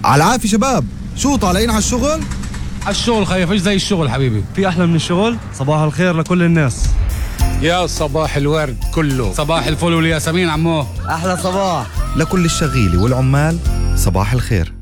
على العافية شباب، شو طالعين على الشغل؟ على الشغل خيف، ايش زي الشغل حبيبي؟ في أحلى من الشغل؟ صباح الخير لكل الناس. يا صباح الورد كله، صباح الفل والياسمين عمو. أحلى صباح لكل الشغيلة والعمال صباح الخير.